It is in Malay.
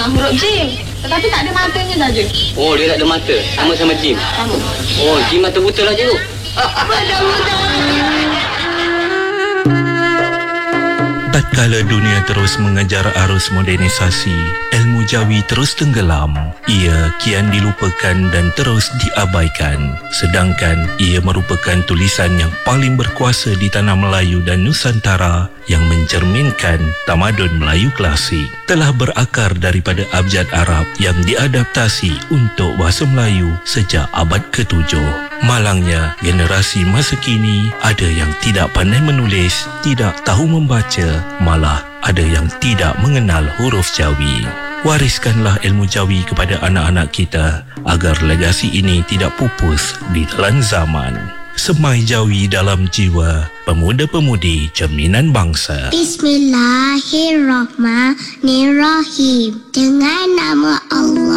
huruf Jim. Tetapi tak ada matanya saja. Oh, dia tak ada mata. Sama Jim. Sama. Oh, Jim mata buta lah cikgu. Tatkala dunia terus mengejar arus modernisasi, ilmu Jawi terus tenggelam. Ia kian dilupakan dan terus diabaikan. Sedangkan ia merupakan tulisan yang paling berkuasa di tanah Melayu dan Nusantara yang mencerminkan tamadun Melayu klasik. Telah berakar daripada abjad Arab yang diadaptasi untuk bahasa Melayu sejak abad ke-7. Malangnya, generasi masa kini ada yang tidak pandai menulis, tidak tahu membaca, malah ada yang tidak mengenal huruf Jawi. Wariskanlah ilmu Jawi kepada anak-anak kita agar legasi ini tidak pupus di telan zaman. Semai Jawi dalam jiwa pemuda-pemudi cerminan bangsa. Bismillahirrahmanirrahim. Dengan nama Allah